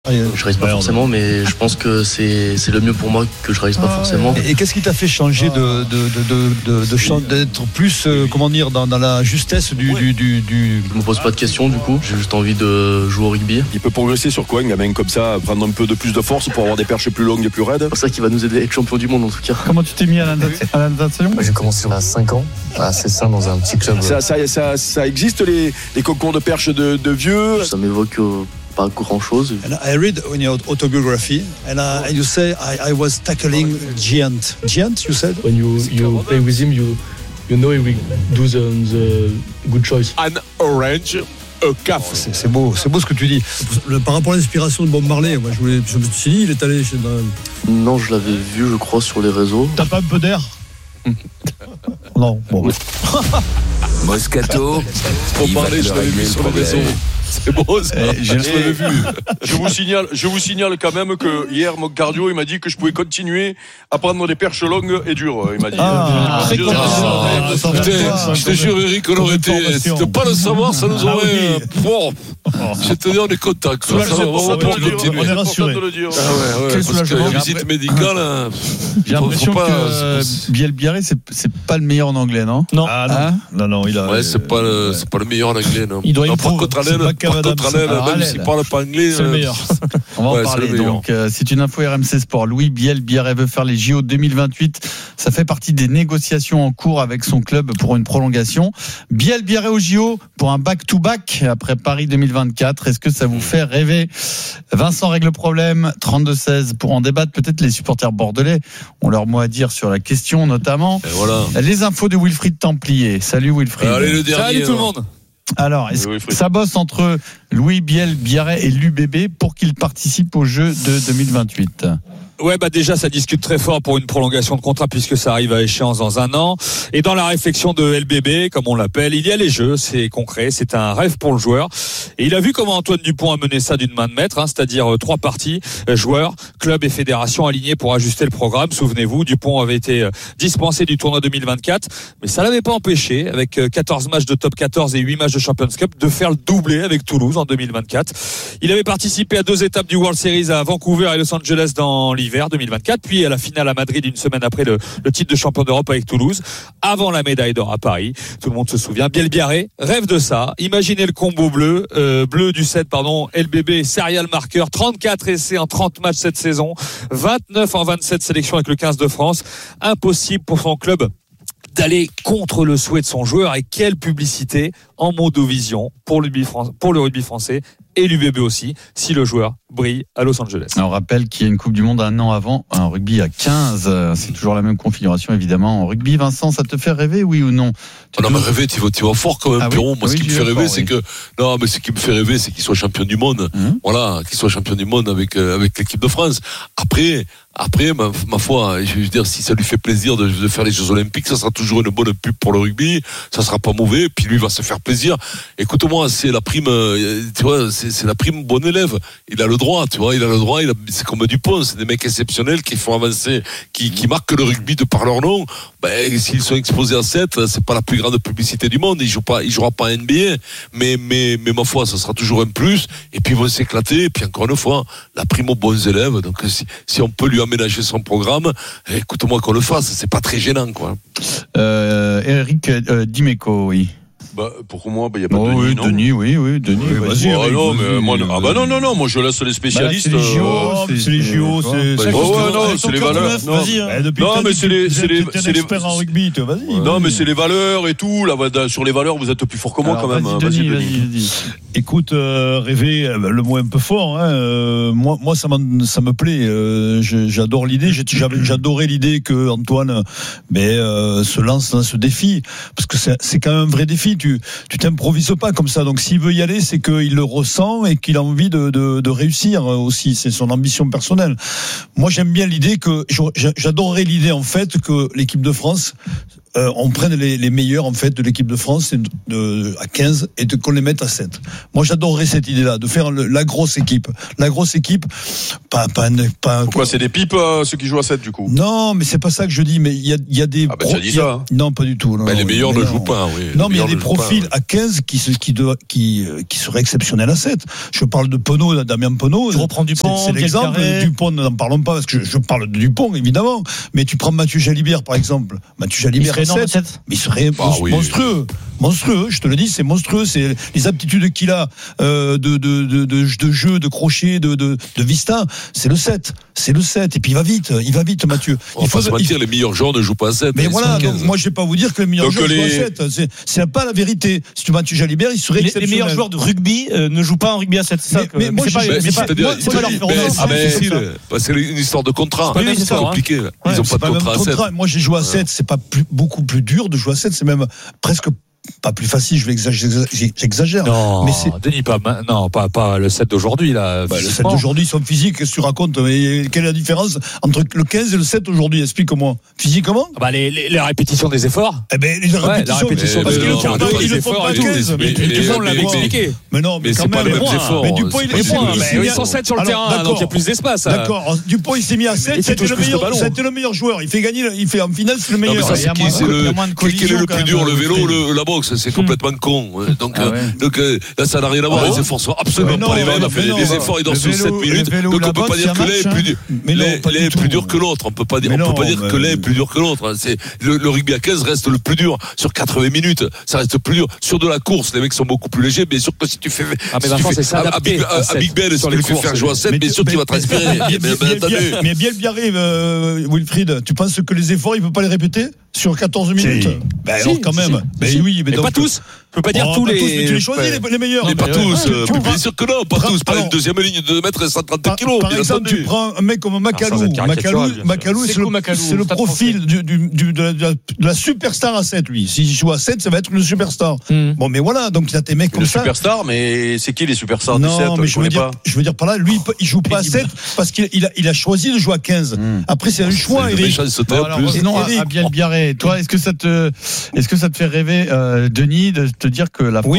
Je réalise pas forcément, mais je pense que c'est le mieux pour moi que je réalise pas forcément. Et qu'est-ce qui t'a fait changer d'être plus dans la justesse du Je me pose pas de questions du coup, j'ai juste envie de jouer au rugby. Il peut progresser sur quoi, un gamin comme ça, prendre un peu de plus de force pour avoir des perches plus longues et plus raides? C'est ça qui va nous aider à être champion du monde en tout cas. Comment tu t'es mis à la natation? J'ai commencé à 5 ans, à Cessin, dans un petit club. Ça existe les concours de perches de vieux? Ça m'évoque pas grand chose. And I read in your autobiography, and you say I was tackling giant. Giant, you said? When you play with him, you know he will do the good choice. An orange, a calf. C'est beau ce que tu dis. Par rapport à l'inspiration de Bob Marley, moi, je me suis dit, il est allé chez. Non, je l'avais vu, je crois, sur les réseaux. T'as pas un peu d'air? Non, bon. Moscato. Pour parler, je l'avais vu sur les réseaux. C'est beau ça. Je l'avais vu. Je vous signale quand même que hier mon cardio il m'a dit que je pouvais continuer à prendre des perches longues et dures. Il m'a dit. Je te jure Eric, on aurait été. De pas le savoir, ça nous aurait. Je te dis on est content. On est rassuré. Parce que la visite médicale. J'ai l'impression que Biel Biarré c'est pas le meilleur en anglais, non? Non. Non, il a. Ouais, c'est pas le meilleur en anglais, non. Il doit y Par contre, Alain, même s'il parle pas anglais, c'est le meilleur. On va en parler. Donc, c'est une info RMC Sport. Louis Biel-Biarré veut faire les JO 2028. Ça fait partie des négociations en cours avec son club pour une prolongation. Biel-Biarré aux JO pour un back-to-back après Paris 2024. Est-ce que ça vous fait rêver? Vincent règle le problème. 32-16 pour en débattre. Peut-être les supporters bordelais ont leur mot à dire sur la question, notamment. Et voilà. Les infos de Wilfried Templier. Salut Wilfried. Allez, le dernier. Salut tout le monde. Alors, est-ce que ça bosse entre Louis Biel-Biarré et l'UBB pour qu'il participe aux Jeux de 2028? Ouais, déjà, ça discute très fort pour une prolongation de contrat puisque ça arrive à échéance dans un an. Et dans la réflexion de LBB, comme on l'appelle, il y a les Jeux, c'est concret, c'est un rêve pour le joueur. Et il a vu comment Antoine Dupont a mené ça d'une main de maître, c'est-à-dire 3 parties, joueurs, club et fédération alignés pour ajuster le programme. Souvenez-vous, Dupont avait été dispensé du tournoi 2024, mais ça l'avait pas empêché, avec 14 matchs de top 14 et 8 matchs de Champions Cup, de faire le doublé avec Toulouse en 2024. Il avait participé à 2 étapes du World Series à Vancouver et Los Angeles dans l'hiver 2024, puis à la finale à Madrid une semaine après le titre de champion d'Europe avec Toulouse, avant la médaille d'or à Paris. Tout le monde se souvient. Biel-Biarré rêve de ça. Imaginez le combo bleu du 7, LBB, serial marqueur, 34 essais en 30 matchs cette saison, 29 en 27 sélections avec le 15 de France. Impossible pour son club d'aller contre le souhait de son joueur. Et quelle publicité en modovision pour le rugby français et l'UBB aussi, si le joueur brille à Los Angeles. On rappelle qu'il y a une Coupe du Monde un an avant, un rugby à 15. C'est toujours la même configuration, évidemment. En rugby, Vincent, ça te fait rêver, oui ou non? Non, mais rêver, tu vas fort quand même, Pierrot. Moi, ce qui me fait rêver, c'est que, non, mais ce qui me fait rêver, c'est qu'il soit champion du monde. Voilà, qu'il soit champion du monde avec l'équipe de France. Après, ma foi, je veux dire, si ça lui fait plaisir de faire les Jeux Olympiques, ça sera toujours une bonne pub pour le rugby. Ça sera pas mauvais. Puis lui va se faire plaisir. Écoute-moi, c'est la prime, tu vois, c'est la prime bon élève. Il a le droit, tu vois, c'est comme Dupont, c'est des mecs exceptionnels qui font avancer, qui marquent le rugby de par leur nom. S'ils sont exposés à 7, c'est pas la plus grande publicité du monde. Il jouera pas en NBA, mais ma foi, ça sera toujours un plus. Et puis ils vont s'éclater. Et puis encore une fois, la prime aux bons élèves. Donc si on peut lui aménager son programme, écoute-moi qu'on le fasse. C'est pas très gênant, quoi. Eric Dimeco, oui. Pour moi, il n'y a pas de Denis, non? Denis, oui, Denis. Vas-y, non, mais moi, moi, je laisse les spécialistes. C'est les JO, c'est les valeurs. Non, mais c'est les experts en rugby, toi, vas-y. Non, mais c'est les valeurs et tout. Là, sur les valeurs, vous êtes plus fort que moi, quand même. Vas-y. Écoute, rêver, le mot un peu fort, moi, ça me plaît. J'adore l'idée. J'adorais l'idée que Antoine, se lance dans ce défi. Parce que c'est quand même un vrai défi. Tu t'improvises pas comme ça. Donc s'il veut y aller, c'est qu'il le ressent et qu'il a envie de réussir aussi. C'est son ambition personnelle. Moi, j'aime bien l'idée j'adorerais l'idée en fait que l'équipe de France on prenne les meilleurs en fait de l'équipe de France à 15 et qu'on les mette à 7. Moi j'adorerais cette idée-là, de faire la grosse équipe. La grosse équipe, pas pourquoi c'est des pipes ceux qui jouent à 7 du coup? Non, mais c'est pas ça que je dis, mais il y a des tu as dit ça. Hein. Non, pas du tout. Non, les meilleurs ne jouent pas, oui. Non, mais il y a des profils à 15 qui seraient exceptionnels à 7. Je parle de Penaud, Damien Penaud. Tu reprends Dupont, c'est l'exemple. Dupont, n'en parlons pas parce que je parle de Dupont évidemment, mais tu prends Mathieu Jalibert par exemple. Mathieu Jalibert à 7, mais il serait monstrueux. Monstrueux, je te le dis, c'est monstrueux, c'est les aptitudes qu'il a de jeu, de crochet, de vista, c'est le 7, et puis il va vite Mathieu. Il faut se mentir, les meilleurs joueurs ne jouent pas à 7. Mais voilà, donc moi je vais pas vous dire que les meilleurs joueurs jouent à 7, c'est pas la vérité. Si tu Mathieu Jalibert, il serait exceptionnel. Les meilleurs joueurs de rugby ne jouent pas en rugby à 7, c'est ça. Mais moi c'est pas leur c'est une histoire de contrat, c'est compliqué. Ils ont pas de contrat à 7. Moi j'ai joué à 7, c'est pas beaucoup plus dur de jouer à 7, c'est même presque pas plus facile, j'exagère. Non, mais c'est... Denis, pas le 7 d'aujourd'hui, là. Le 7 d'aujourd'hui, son physique, qu'est-ce que tu racontes? Mais quelle est la différence entre le 15 et le 7 aujourd'hui? Explique-moi. Physiquement? Les répétitions des efforts. Eh ben, les répétitions, parce qu'ils le font pas à 15. Mais Dupont l'avait expliqué. Mais non, mais c'est pas les mêmes efforts. Mais Dupont, ils sont 7 sur le terrain, donc il y a plus d'espace. D'accord. Dupont, il s'est mis à 7, c'était le meilleur joueur. Il fait en finale, c'est le meilleur. Quel est le plus dur, le vélo ou la boxe? C'est complètement con. Donc là, ça n'a rien à voir. Les efforts sont absolument pas les mêmes. Les efforts, ils dansent sur 7 minutes. Donc on peut pas dire que l'un est plus dur que l'autre. On peut pas dire que l'un est plus dur que l'autre. Le rugby à 15 reste le plus dur sur 80 minutes. Ça reste plus dur. Sur de la course, les mecs sont beaucoup plus légers. Bien sûr que si tu fais à Big Ben, si tu lui fais faire jouer à 7, bien sûr tu vas transpirer. Mais bien le Biarré, Wilfried, tu penses que les efforts, il peut pas les répéter sur 14 minutes? Alors quand même. Mais oui, mais pas tous. Je peux pas dire tous les. Mais tu les choisis les meilleurs. Mais pas tous. Bien sûr que non, pas tous. Pas une deuxième ligne de 2 mètres et 130 kilos. Par exemple, tu prends un mec comme Macalou. Macalou, c'est le profil de la superstar à 7, lui. S'il joue à 7, ça va être le superstar. Bon, mais voilà, donc il y a des mecs comme ça. Le superstar, mais c'est qui les superstars du 7? Non, mais je veux dire par là, lui, il joue pas à 7 parce qu'il a choisi de jouer à 15. Après, c'est un choix, Eric. Sinon, à Biel-Biarrêt, toi, est-ce que ça te fait rêver, Denis, de te dire que la France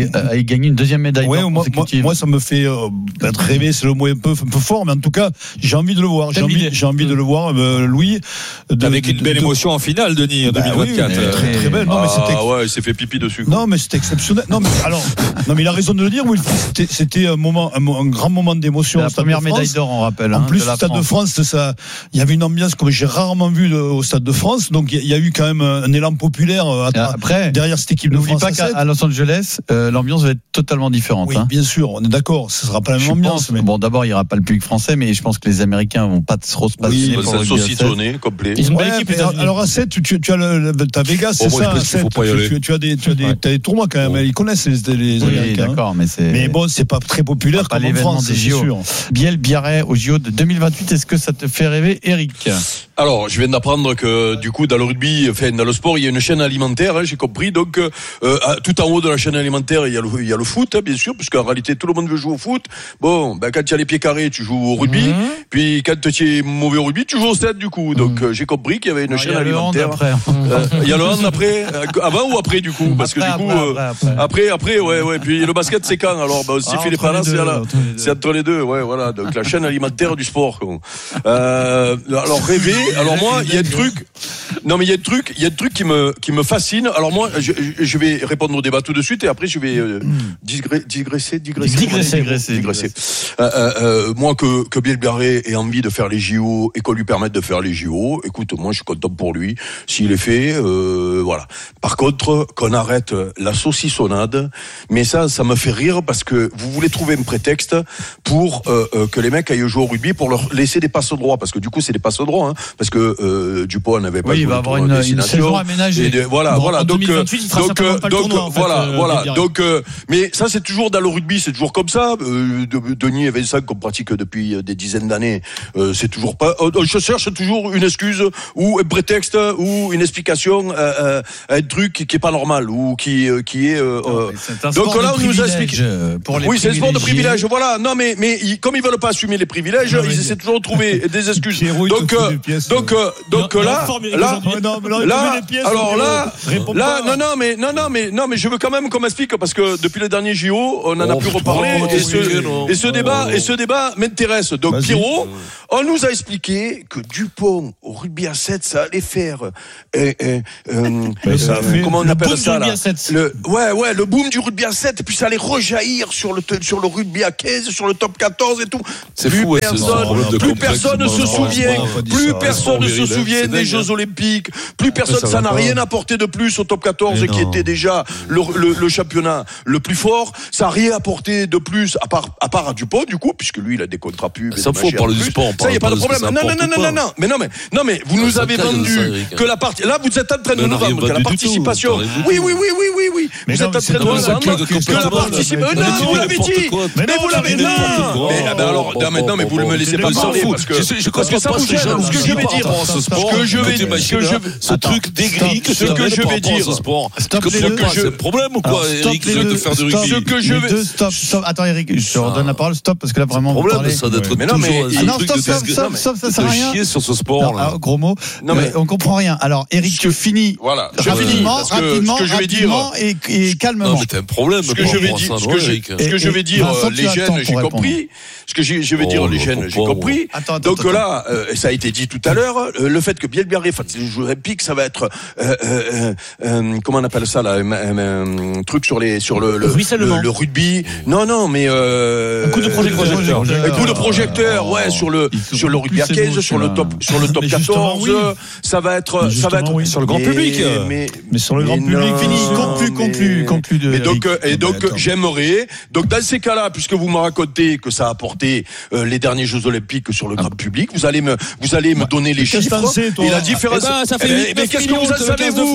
a gagné une deuxième médaille d'or consécutive? Moi, ça me fait rêver, c'est le mot un peu fort, mais en tout cas, j'ai envie de le voir. J'ai envie de le voir, Louis. Avec une belle émotion en finale, Denis, en 2024. Oui, très, très belle. Non, mais il s'est fait pipi dessus. Non, mais c'était exceptionnel. Non, mais il a raison de le dire, Will. C'était un grand moment d'émotion. La première médaille d'or, on rappelle. En plus, le Stade de France, il y avait une ambiance comme j'ai rarement vu au Stade de France. Donc, il y a eu quand même un élan populaire derrière cette équipe de France. N'oublie pas qu'à Los Angeles, l'ambiance va être totalement différente. Oui, bien sûr, on est d'accord. Ce sera pas la même ambiance. Bon, d'abord, il n'y aura pas le public français, mais je pense que les Américains vont pas trop se passer. Oui, ça saucissonner, complet. Ils ont une belle équipe. Alors à 7, tu as ta Vegas, c'est ça. Tu as des tournois quand même. Ils connaissent les Américains. D'accord, mais bon, c'est pas très populaire comme en France, c'est sûr. Biel-Biarrêt au JO de 2028, est-ce que ça te fait rêver, Eric? Alors, je viens d'apprendre que du coup, dans le rugby, dans le sport, il y a une chaîne alimentaire, j'ai compris. Donc, tout en haut de la chaîne alimentaire, il y a le foot, bien sûr, parce qu'en réalité, tout le monde veut jouer au foot. Bon, quand tu as les pieds carrés, tu joues au rugby. Puis, quand tu es mauvais au rugby, tu joues au stade, du coup. Donc, j'ai compris qu'il y avait une chaîne alimentaire. Il y a le hand après, avant ou après, du coup, parce que du coup, après, ouais. Puis le basket, c'est quand? Alors, si Philippe Pallas, c'est entre les deux, ouais, voilà. Donc, la chaîne alimentaire du sport. Alors, rêver. Alors moi, il y a des trucs. Non, mais il y a des trucs qui me fascinent. Alors moi, je vais répondre au débat tout de suite et après je vais digresser. Moi que Biel-Biarrêt ait envie de faire les JO et qu'on lui permette de faire les JO, écoute, moi je suis content pour lui. S'il est fait, voilà. Par contre, qu'on arrête la saucissonnade. Mais ça me fait rire parce que vous voulez trouver un prétexte pour que les mecs aillent jouer au rugby pour leur laisser des passes droits, parce que du coup c'est des passes droits. Parce que Dupont n'avait pas il va avoir une saison aménagée. Voilà. Donc 2028, il fera certainement pas le tournoi, en fait, voilà. Donc, mais ça c'est toujours dans le rugby, c'est toujours comme ça. Denis et Vincent qu'on pratique depuis des dizaines d'années, c'est toujours pas. Je cherche toujours une excuse ou un prétexte ou une explication à un truc qui est pas normal ou qui est. Donc là, on nous a expliqué. Oui, c'est un sport de privilège. Voilà. Non, mais comme ils veulent pas assumer les privilèges, ils essaient toujours de trouver des excuses. Donc là, non, mais je veux quand même qu'on m'explique parce que depuis les derniers JO, on en a pu reparler et ce débat m'intéresse. Donc Pierrot, on nous a expliqué que Dupont au rugby à 7, ça allait faire comment on appelle ça là, le boom du rugby à 7 et puis ça allait rejaillir sur le rugby à 15, sur le top 14 et tout. Plus personne ne se souvient des Jeux Olympiques. Plus personne, ça n'a rien apporté de plus au top 14 qui était déjà le championnat le plus fort. Ça n'a rien apporté de plus à part à Dupont du coup, puisque lui il a des contrats pubs. Ça faut parler du sport. Ça y a pas de problème. Non mais vous nous avez vendu que la partie. Là vous êtes en train de nous vendre que la participation. Oui. Vous êtes en train de nous vendre que la participation. Non, vous l'avez dit. Mais vous l'avez dit. Mais vous ne me laissez pas parler parce que ça vous gêne. Ce que je vais dire, ce truc d'aigri que ce que je vais dire, ce sport. C'est un problème ou quoi, Eric, de faire du rugby? Ce que je vais. Stop. Attends, Eric, je te redonne la parole. Stop, parce que là vraiment. Le problème, ça d'être toujours. Stop, ça sert à rien. Chier sur ce sport. Gros mot. Non mais on comprend rien. Alors, Eric, tu finis. Voilà. Rapidement, ce que je vais dire et calmement. Non, mais t'as un problème. Ce que je vais dire, les jeunes, j'ai compris. Ce que je vais dire, les jeunes, j'ai compris. Donc là, ça a été dit tout à l'heure, le fait que Bielbiarré fasse les Jeux Olympiques, ça va être comment on appelle ça là, un truc sur le rugby. Non, mais un coup de projecteur. Un coup de projecteur, ouais, sur le rugby à 15, sur le top 14. Ça va être sur le grand public. Mais sur le grand public, fini. Conclu. Donc j'aimerais. Donc dans ces cas-là, puisque vous me racontez que ça a apporté les derniers Jeux Olympiques sur le grand public, vous allez me donner les chiffres et la différence. Ça fait mais qu'est-ce que vous en savez vous?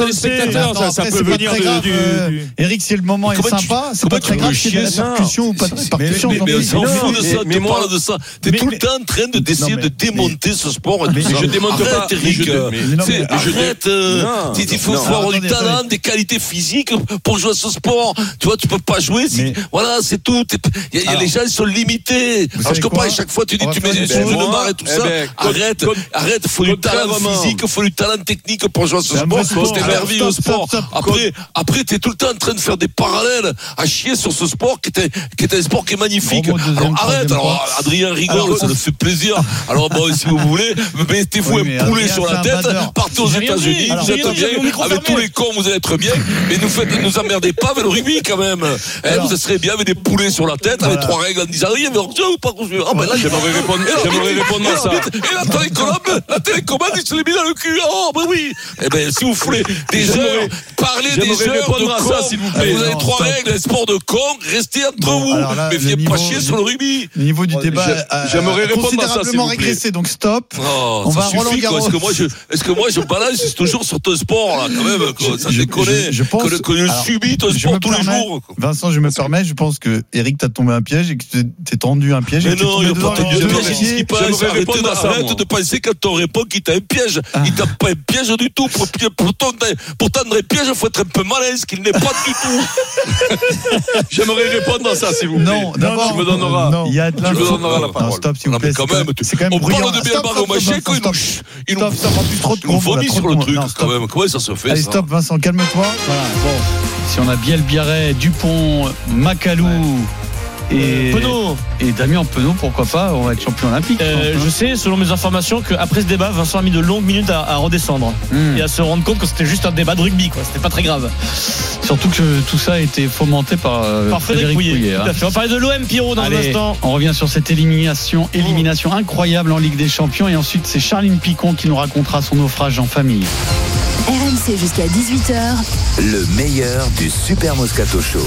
Ça peut venir du. Eric, si le moment est sympa, c'est pas très grave s'il y a de la percussion ou pas de percussion. Mais on s'en fout de ça. Tu parles de ça. T'es tout le temps en train d'essayer de démonter ce sport. Je démonte pas. Eric. Arrête. Il faut avoir du talent, des qualités physiques pour jouer à ce sport. Tu vois, tu peux pas jouer. Voilà, c'est tout. Les gens sont limités. Alors je comprends, à chaque fois tu dis tu mets sur une barre et tout ça. Arrête, faut du talent physique, faut du talent technique pour jouer à ce sport. C'est merveilleux le sport. Après t'es tout le temps en train de faire des parallèles à chier sur ce sport qui est un sport qui est magnifique. Alors arrête. Alors Adrien rigole, ça le fait plaisir. Alors bon, si vous voulez, mettez-vous un poulet sur la tête, partez aux États-Unis, vous êtes bien, avec tous les cons vous allez être bien, mais nous emmerdez pas avec le rugby quand même. Vous serez bien avec des poulets sur la tête, avec 3 règles en disant rien, mais ou pas. Ah ben là j'aimerais répondre à ça. Et la télécommande il se l'est mis dans le cul. Oh ben oui. Eh ben si vous voulez des heures, parlez des heures de cons. S'il vous plaît. Vous avez 3 règles, un sport de cons, restez entre vous. Mais viens pas chier sur le rugby. Le niveau du débat j'aimerais répondre à ça s'il vous plaît. Régressé, donc stop. On va Roland Garros. Est-ce que moi je balance toujours sur ton sport là quand même, ça déconne. Que je subis ton sport tous les jours. Vincent, je me permets, je pense que Eric t'a tombé un piège et que t'es tendu un piège. Mais non, il n'a pas tendu un piège. Arrête de penser quand on répond qu'il t'a un piège. Il t'a pas un piège du tout. Pour tendre un piège, il faut être un peu malin, ce qu'il n'est pas du tout. J'aimerais répondre à ça, s'il vous plaît. Non, d'abord, tu me donneras la parole. Stop, s'il vous plaît. C'est quand même on parle de Bielbarré au machin quand il nous vomit sur le truc. Quand même, comment ça se fait? Allez, stop, Vincent, calme-toi. Voilà, bon. Si on a Bielbiarré, Dupont, Macalou. Et Penaud et Damien Penaud, pourquoi pas, on va être champion olympique. Je sais, selon mes informations, qu'après ce débat, Vincent a mis de longues minutes à redescendre et à se rendre compte que c'était juste un débat de rugby, quoi. C'était pas très grave. Surtout que tout ça a été fomenté par Frédéric Pouillet. Tout à fait. On va parler de l'OM, Pierrot, dans un instant. On revient sur cette élimination incroyable en Ligue des Champions, et ensuite c'est Charline Picon qui nous racontera son naufrage en famille. RMC jusqu'à 18h. Le meilleur du Super Moscato Show.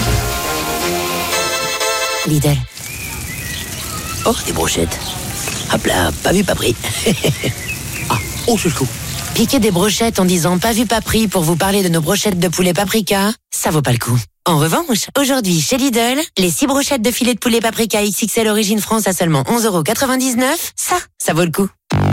Lidl. Oh, des brochettes. Hop là, pas vu, pas pris. C'est chaud. Piquer des brochettes en disant pas vu, pas pris pour vous parler de nos brochettes de poulet paprika, ça vaut pas le coup. En revanche, aujourd'hui, chez Lidl, les 6 brochettes de filet de poulet paprika XXL Origine France à seulement 11,99 €, ça vaut le coup.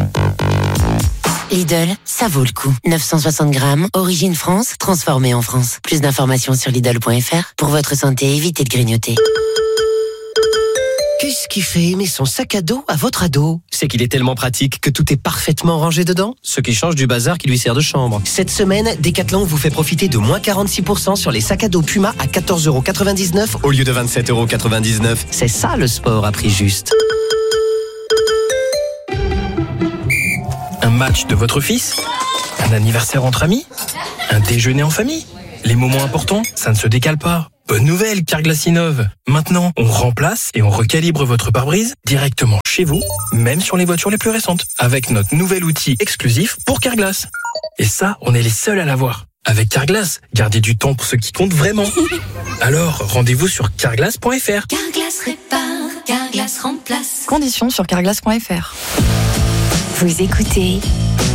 Lidl, ça vaut le coup. 960 grammes, Origine France, transformé en France. Plus d'informations sur Lidl.fr. Pour votre santé, évitez de grignoter. Qu'est-ce qui fait aimer son sac à dos à votre ado? C'est qu'il est tellement pratique que tout est parfaitement rangé dedans, ce qui change du bazar qui lui sert de chambre. Cette semaine, Decathlon vous fait profiter de moins 46% sur les sacs à dos Puma à 14,99€ au lieu de 27,99€. C'est ça le sport à prix juste. Un match de votre fils? Un anniversaire entre amis? Un déjeuner en famille? Les moments importants, ça ne se décale pas. Bonne nouvelle, Carglass innove. Maintenant, on remplace et on recalibre votre pare-brise directement chez vous, même sur les voitures les plus récentes, avec notre nouvel outil exclusif pour Carglass. Et ça, on est les seuls à l'avoir. Avec Carglass, gardez du temps pour ce qui compte vraiment. Alors, rendez-vous sur carglass.fr. Carglass répare, Carglass remplace. Conditions sur carglass.fr. Vous écoutez